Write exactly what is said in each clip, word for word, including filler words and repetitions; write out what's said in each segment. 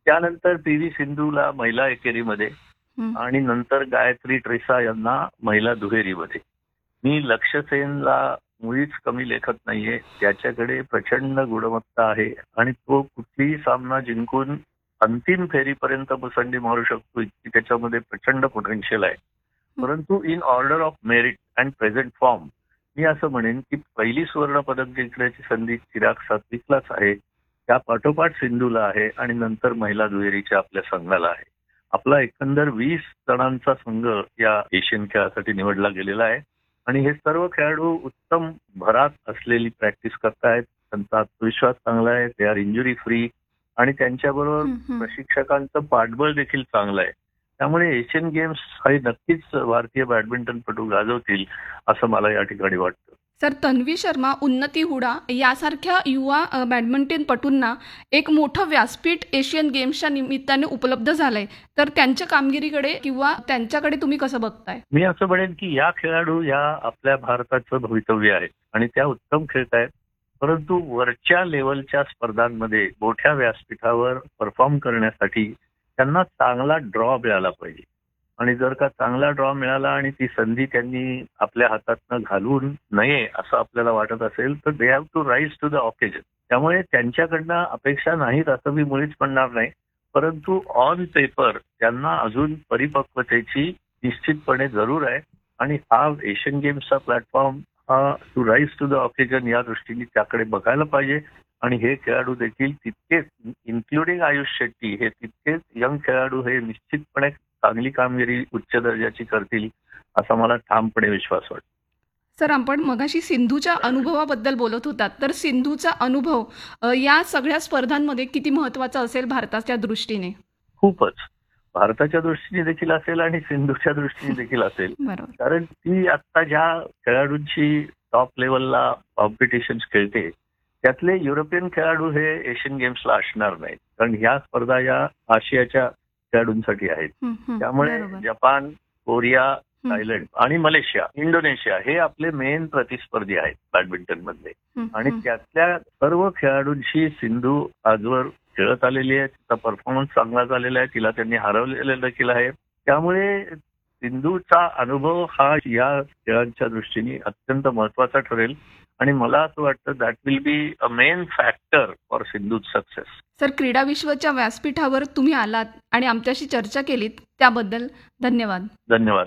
त्यानंतर P V सिंधूला महिला एकेरीमध्ये हं. आणि नंतर गायत्री ट्रेसा यांना महिला दुहेरीमध्ये. मी लक्ष्य सेनला मुळीच कमी लेखत नाहीये. त्याच्याकडे प्रचंड गुणवत्ता आहे आणि तो कुठलीही सामना जिंकून अंतिम फेरीपर्यंत मुसंडी मारू शकतो, इतकी त्याच्यामध्ये प्रचंड पोटेन्शियल आहे. परंतु in order of merit and present form मी असं म्हणेन की पहिली सुवर्ण पदक जिंकण्याची संधी चिराग सात्विकलाच आहे, त्या पाठोपाठ सिंधूला आहे आणि नंतर महिला दुहेरीच्या आपल्या संघाला आहे. आपला एकंदर वीस जणांचा संघ या एशियन खेळासाठी निवडला गेलेला आहे आणि हे सर्व खेळाडू उत्तम भरात असलेली प्रॅक्टिस करतायत. त्यांचा आत्मविश्वास चांगला आहे, ते आर इंजुरी फ्री आणि त्यांच्याबरोबर हं, हं. प्रशिक्षकांचं पाठबळ देखील चांगलं आहे. त्यामुळे एशियन गेम्स हे नक्कीच भारतीय बॅडमिंटनपटू गाजवतील असं मला या ठिकाणी वाटतं. सर, तन्वी शर्मा, उन्नती हुडा यासारख्या युवा अ, बॅडमिंटनपटूंना एक मोठं व्यासपीठ एशियन गेम्सच्या निमित्ताने उपलब्ध झालंय, तर त्यांच्या कामगिरीकडे किंवा त्यांच्याकडे तुम्ही कसं बघताय? मी असं म्हणेन की या खेळाडू या आपल्या भारताचं भवितव्य आहे आणि त्या उत्तम खेळत आहेत. परंतु वरच्या लेवलच्या स्पर्धांमध्ये मोठ्या व्यासपीठावर परफॉर्म करण्यासाठी त्यांना चांगला ड्रॉ मिळाला पाहिजे आणि जर का चांगला ड्रॉ मिळाला आणि ती संधी त्यांनी आपल्या हातातनं घालवून नये असं आपल्याला वाटत असेल तर they have to rise to the occasion. त्यामुळे त्यांच्याकडनं अपेक्षा नाहीत असं मी मुळीच म्हणणार नाही. परंतु ऑन पेपर त्यांना अजून परिपक्वतेची निश्चितपणे जरूर आहे आणि हा एशियन गेम्सचा प्लॅटफॉर्म हा to rise to the occasion या दृष्टीने त्याकडे बघायला पाहिजे आणि हे खेळाडू देखील तितकेच इन्क्लुडिंग आयुष शेट्टी हे तितकेच यंग खेळाडू हे निश्चितपणे चांगली कामगिरी उच्च दर्जाची करतील असा मला ठामपणे विश्वास वाटतो. सर, आपण मगाशी सिंधूच्या अनुभवाबद्दल बोलत होतात, तर सिंधूचा अनुभव अ, या सगळ्या स्पर्धांमध्ये किती महत्त्वाचा असेल भारताच्या दृष्टीने? खूपच भारताच्या दृष्टीने देखील असेल आणि सिंधूच्या दृष्टीने देखील असेल. बरोबर. कारण ती आता ज्या खेळाडूंची टॉप लेवलला कॉम्पिटिशन खेळते त्यातले युरोपियन खेळाडू हे एशियन गेम्सला असणार नाहीत, कारण ह्या स्पर्धा या आशियाच्या खेळाडूंसाठी आहेत. हं, हं. त्यामुळे बरोबर. जपान, कोरिया, हं, थायलंड आणि मलेशिया, इंडोनेशिया हे आपले मेन प्रतिस्पर्धी आहेत बॅडमिंटन मधले हं, आणि हं. त्यातल्या सर्व खेळाडूंशी सिंधू आजवर खेळत आलेली आहे. तिचा परफॉर्मन्स चांगला झालेला आहे, तिला त्यांनी हरवलेलं देखील आहे. त्यामुळे सिंधूचा अनुभव हा या खेळांच्या दृष्टीने अत्यंत महत्वाचा ठरेल आणि मला असं वाटतं that will be a main factor for Sindhu success. Sir, क्रीडा विश्वच्या व्यासपीठावर तुम्ही आलात आणि आमच्याशी चर्चा केलीत त्याबद्दल धन्यवाद. धन्यवाद.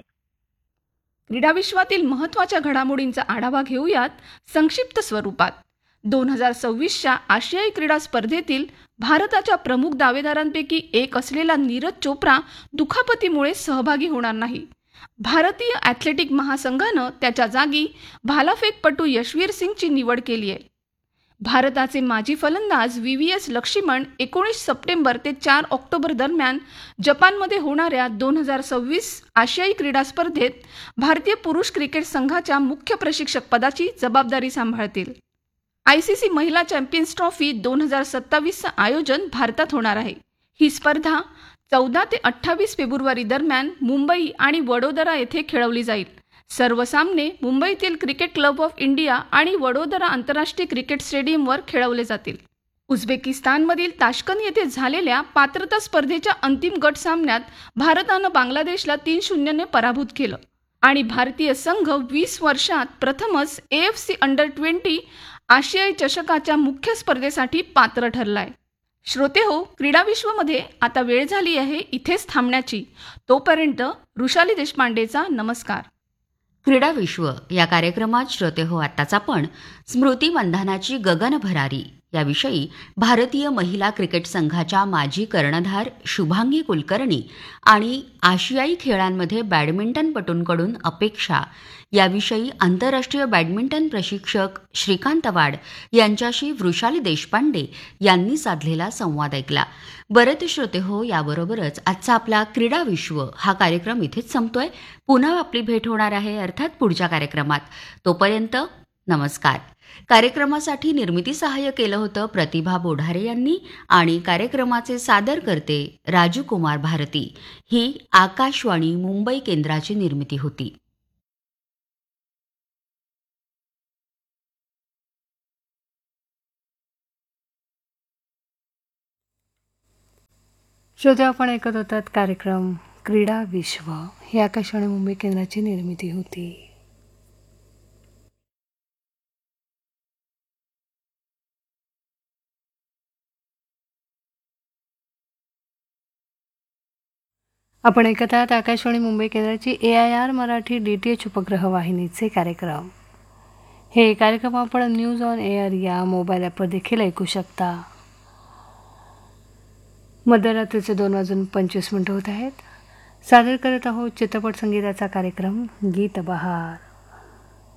क्रीडा विश्वातील महत्त्वाच्या घडामोडींचा आढावा घेऊयात संक्षिप्त स्वरूपात. दोन हजार सव्वीसच्या आशियाई क्रीडा स्पर्धेतील भारताच्या प्रमुख दावेदारांपैकी एक असलेला नीरज चोप्रा दुखापतीमुळे सहभागी होणार नाही. भारतीय ॲथलेटिक महासंघानं त्याच्या जागी भालाफेकपटू यशवीर सिंगची निवड केली आहे. भारताचे माजी फलंदाज व्ही व्ही एस लक्ष्मण एकोणीस सप्टेंबर ते चार ऑक्टोबर दरम्यान जपानमध्ये होणाऱ्या दोन हजार सव्वीस आशियाई क्रीडा स्पर्धेत भारतीय पुरुष क्रिकेट संघाच्या मुख्य प्रशिक्षक पदाची जबाबदारी सांभाळतील. आय सी सी महिला चॅम्पियन्स ट्रॉफी दोन हजार सत्तावीसचं आयोजन भारतात होणार आहे. ही स्पर्धा चौदा ते अठ्ठावीस फेब्रुवारी दरम्यान मुंबई आणि वडोदरा येथे खेळवली जाईल. सर्व सामने मुंबईतील क्रिकेट क्लब ऑफ इंडिया आणि वडोदरा आंतरराष्ट्रीय क्रिकेट स्टेडियमवर खेळवले जातील. उझबेकिस्तानमधील ताश्कंद येथे झालेल्या पात्रता स्पर्धेच्या अंतिम गट सामन्यात भारतानं बांगलादेशला तीन शून्यने पराभूत केलं आणि भारतीय संघ वीस वर्षात प्रथमच A F C under twenty आशियाई चषकाच्या मुख्य स्पर्धेसाठी पात्र ठरलाय. श्रोते हो, क्रीडा विश्वमध्ये आता वेळ झाली आहे इथेच थांबण्याची. तोपर्यंत रुशाली देशपांडेचा नमस्कार. क्रीडा विश्व या कार्यक्रमात श्रोते हो, आत्ताच आपण स्मृती मंधानाची गगन भरारी याविषयी भारतीय महिला क्रिकेट संघाच्या माजी कर्णधार शुभांगी कुलकर्णी आणि आशियाई खेळांमध्ये बॅडमिंटनपटूंकडून अपेक्षा याविषयी आंतरराष्ट्रीय बॅडमिंटन प्रशिक्षक श्रीकांत वाड यांच्याशी वृषाली देशपांडे यांनी साधलेला संवाद ऐकला. बरेच श्रोते हो, याबरोबरच आजचा आपला क्रीडा विश्व हा कार्यक्रम इथेच संपतोय. पुन्हा आपली भेट होणार आहे अर्थात पुढच्या कार्यक्रमात. तोपर्यंत नमस्कार. कार्यक्रमासाठी निर्मिती सहाय्य केलं होतं प्रतिभा बोढारे यांनी आणि कार्यक्रमाचे सादर करते राजू कुमार भारती. ही आकाशवाणी मुंबई केंद्राची निर्मिती होती. श्रोते, आपण ऐकत होतात कार्यक्रम क्रीडा विश्व. ही आकाशवाणी मुंबई केंद्राची निर्मिती होती. आपण ऐकत आहात आकाशवाणी मुंबई केंद्राची ए I R Marathi D T H उपग्रह वाहिनीचे कार्यक्रम. हे कार्यक्रम आपण न्यूज ऑन एअर या मोबाईल ॲपवर देखील ऐकू शकता. मध्यरात्रीचे दोन वाजून पंचवीस मिनिटं होत आहेत. सादर करत आहोत चित्रपट संगीताचा कार्यक्रम गीत बहार.